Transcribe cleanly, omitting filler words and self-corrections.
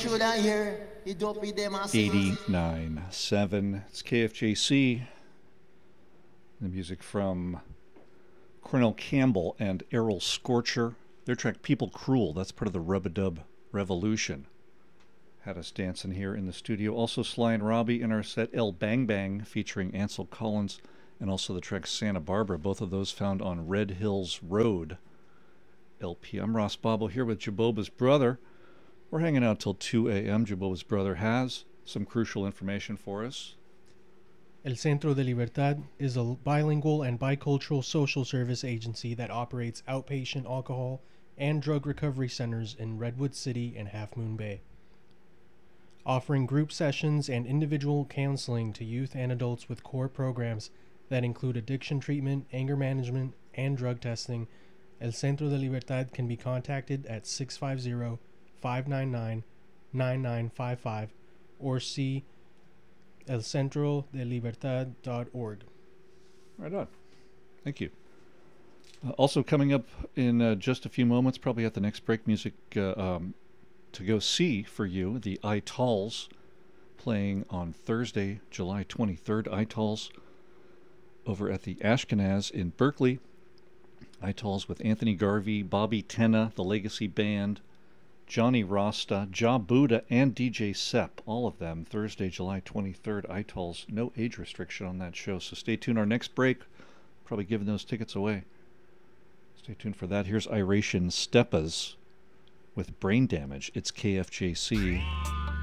89.7. It's KFJC. The music from Cornell Campbell and Errol Scorcher. Their track People Cruel, that's part of the Rub-a-Dub Revolution. Had us dancing here in the studio. Also Sly and Robbie in our set, El Bang Bang featuring Ansel Collins, and also the track Santa Barbara. Both of those found on Red Hills Road LP. I'm Ross Bobble here with Jaboba's brother. We're hanging out till 2 a.m. Jaboba's brother has some crucial information for us. El Centro de Libertad is a bilingual and bicultural social service agency that operates outpatient alcohol and drug recovery centers in Redwood City and Half Moon Bay, offering group sessions and individual counseling to youth and adults with core programs that include addiction treatment, anger management, and drug testing. El Centro de Libertad can be contacted at 650-599-9955 or see elcentrodelibertad.org. Right on. Thank you. Also coming up in just a few moments, probably at the next break, music to go see for you, the Itals, playing on Thursday, July 23rd. Itals over at the Ashkenaz in Berkeley. Itals with Anthony Garvey, Bobby Tenna, the Legacy Band, Johnny Rasta, Ja Buddha, and DJ Sepp. All of them Thursday, July 23rd. Itals, no age restriction on that show. So stay tuned. Our next break, probably giving those tickets away. Stay tuned for that. Here's Iration Stepas with Brain Damage. It's KFJC.